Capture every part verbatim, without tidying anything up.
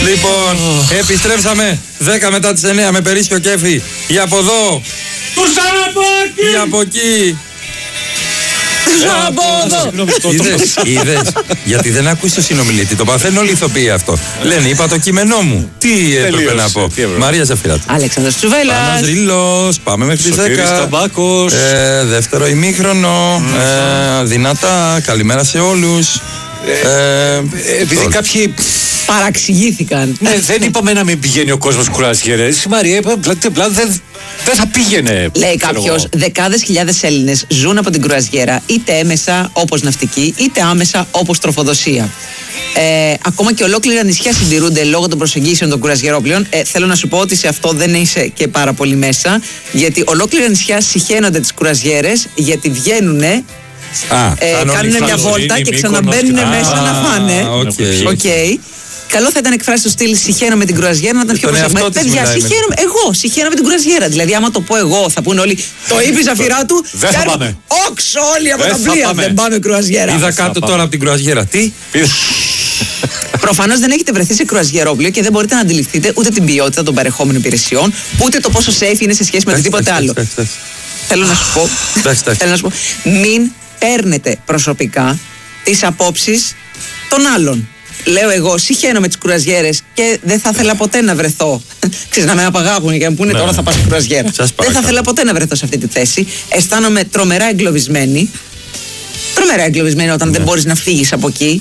Λοιπόν, επιστρέψαμε δέκα μετά τις εννιά με Περίσσιο Κέφι. Ή από εδώ. Τους από εκεί. Ή από εκεί. Από εδώ. Είδες, είδες. Γιατί δεν ακούς το συνομιλητή. Το παθαίνουν όλοι οι ηθοποιοί αυτό. Λένε, είπα το κείμενό μου. Τι έπρεπε να πω. Μαρία Ζαφυράτου. Αλέξανδρος Τσουβέλλας. Πάνος Ρήλος. Πάμε μέχρι τις Σωτήρης δέκα. Ταμπάκος. Ε, δεύτερο ημίχρονο. Ε, δυνατά. Καλημέρα σε όλους. Ε, επειδή κάποιοι Παραξηγήθηκαν. ναι, δεν είπαμε να μην πηγαίνει ο κόσμος κουρασιέρες. Η Μαρία είπε απλά δεν, δεν θα πήγαινε. Λέει κάποιος, δεκάδες χιλιάδες Έλληνες ζουν από την κρουαζιέρα, είτε έμεσα όπως ναυτική, είτε άμεσα όπως τροφοδοσία. Ε, ακόμα και ολόκληρα νησιά συντηρούνται λόγω των προσεγγίσεων των κουρασιερόπλων. Ε, θέλω να σου πω ότι σε αυτό δεν είσαι και πάρα πολύ μέσα, γιατί ολόκληρα νησιά συχαίνονται τις κουρασιέρες, γιατί βγαίνουνε. Α, Ε, κάνουν μια βόλτα και ξαναμπαίνουν μέσα να φάνε. οκ. Οκ. Καλό θα ήταν εκφράσει του στυλ συχαίνω με την κουραζιέρα να ήταν πιο Τον εαυτό προσεγμένο. της Παιδιά, μιλάει με- συχαίνω, εγώ συχαίνω με την κουραζιέρα. Δηλαδή, άμα το πω εγώ, θα πούνε όλοι το είπε η Ζαφυρά του. Δεν θα πάμε. Όξ όλοι από Δεν τα θα πλοία. πάμε. Δεν πάμε κρουαζιέρα. Είδα κάτω τώρα από την κρουαζιέρα. Τι? Προφανώς δεν έχετε βρεθεί σε κρουαζιερόπλαιο και δεν μπορείτε να αντιληφθείτε ούτε την ποιότητα των παρεχόμενων υπηρεσιών, ούτε το πόσο safe είναι σε σχέση με οτιδήποτε άλλο. Θέλω να σου πω. Εντάξει, εντάξει. Θέλω να σου πω. Μην παίρνετε προσωπικά τις απόψεις των άλλων. Λέω εγώ, συχαίνω με τις κουραζιέρες και δεν θα ήθελα ποτέ να βρεθώ. Ξέρεις, να με απαγάγουν και να μου πούνε Ναι, τώρα ναι. θα πας στην κουραζιέρα. Σας Δεν θα παρακαλώ. ήθελα ποτέ να βρεθώ σε αυτή τη θέση. Αισθάνομαι τρομερά εγκλωβισμένη. Τρομερά εγκλωβισμένη όταν δεν μπορείς να φύγεις από εκεί.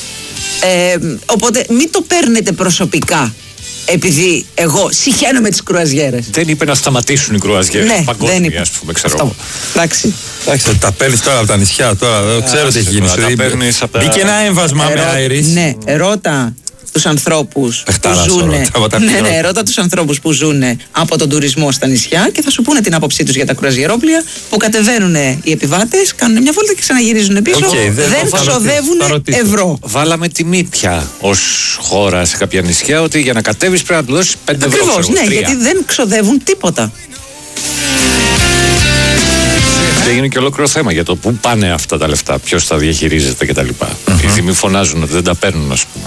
Ε, οπότε μην το παίρνετε προσωπικά. Επειδή εγώ συχαίνω με τις κουραζιέρες. Δεν είπε να σταματήσουν οι κρουαζιέρες. Ναι, δεν Παγκόσμια, είπε. ας πούμε, ξέρω Αυτό. εγώ. Εντάξει. Εντάξει, τα παίρνει τώρα από τα νησιά. Τώρα δεν ξέρω τι έχει γίνει. τώρα, Σου τα είπε- παίρνεις από τα- Μπήκε ένα έμβασμα με Ερώ- αέρις. Ναι, ρώτα τους ανθρώπους που Πεχτάρας ο ζουνε. Ρώτα, από τα Ναι, πυρότα. ναι, ρώτα τους ανθρώπους που ζουν από τον τουρισμό στα νησιά και θα σου πούνε την άποψή τους για τα κρουαζιερόπλια που κατεβαίνουν οι επιβάτες, κάνουν μια βόλτα και ξαναγυρίζουν πίσω. Οκ, δεν- δεν θα ρωτήσω, ξοδεύουν θα ρωτήσω. ευρώ. Βάλαμε τιμή πια ως χώρα σε κάποια νησιά ότι για να κατέβεις πρέπει να του δώσεις πέντε ευρώ. Ακριβώς, ξέρω, ναι, τρία. γιατί δεν ξοδεύουν τίποτα. Και έγινε και ολόκληρο θέμα για το πού πάνε αυτά τα λεφτά, ποιος τα διαχειρίζεται κτλ. Οι Δήμοι φωνάζουν ότι δεν τα παίρνουν, ας πούμε.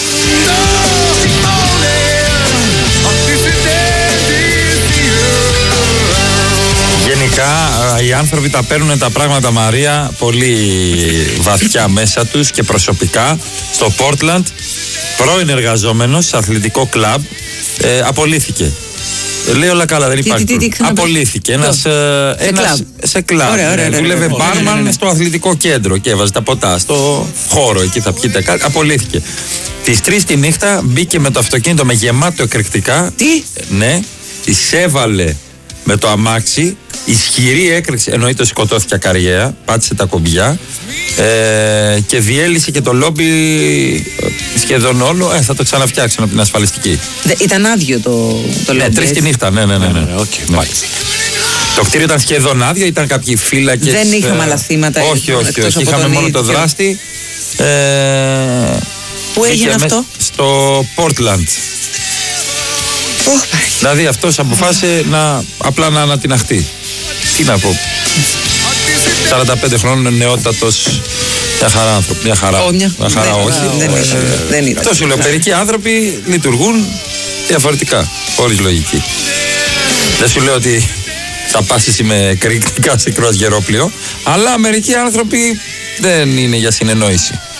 Γενικά α, οι άνθρωποι τα παίρνουν τα πράγματα, Μαρία, πολύ βαθιά μέσα τους και προσωπικά. Στο Portland, πρώην εργαζόμενος σε αθλητικό κλαμπ ε, απολύθηκε. Ε, Λέει όλα καλά, δεν Τι, υπάρχει τι, τι, τι, πρόβλημα. ξαναπες. Απολύθηκε. Ένας, ε, Σε ένας- κλαμπ. σε κλαμπ. Ωραία, ωραία, ναι, ωραία, Δούλευε ωραία, ωραία, μπάρμαν ναι, ναι, ναι. στο αθλητικό κέντρο και έβαζε τα ποτά στο χώρο. Εκεί θα πιείτε κάτι. Απολύθηκε. Τις τρεις τη νύχτα μπήκε με το αυτοκίνητο με γεμάτο εκρηκτικά. Τι? Ναι, τις έβαλε με το αμάξι, ισχυρή έκρηξη, εννοείται σκοτώθηκε ακαριέα, πάτησε τα κουμπιά ε, και διέλυσε και το λόμπι ε, σχεδόν όλο. Ε, θα το ξαναφτιάξουν από την ασφαλιστική. Δε- Ήταν άδειο το, το Ναι, λόμπι, τρεις τη έτσι. νύχτα, ναι, ναι, ναι. ναι. Ναι, οκ, Ναι. πάλι. Το κτίριο ήταν σχεδόν άδειο, ήταν κάποιοι φύλακες. Δεν είχαμε ε, άλλα θύματα, Όχι, όχι, εκτός όχι. από Είχαμε τον μόνο το ίδιο. δράστη. Ε, Πού έγινε είχε αυτό? μες- Στο Portland. Ωχ, Παναγία. Δηλαδή αυτός αποφάσισε να απλά να ανατιναχτεί. Τι να πω. σαράντα πέντε χρόνων νεότατος. Μια χαρά άνθρωπο. Μια χαρά. Ω, μια- Μια χαρά, δεν- όχι. δεν Ε, ήταν, δεν ήταν. Αυτό σου λέω. Μερικοί άνθρωποι λειτουργούν διαφορετικά. Χωρίς λογική. Δεν σου λέω ότι θα πας εσύ με εκρηκτικά σε κρουαζιερόπλιο, αλλά μερικοί άνθρωποι δεν είναι για συνεννόηση.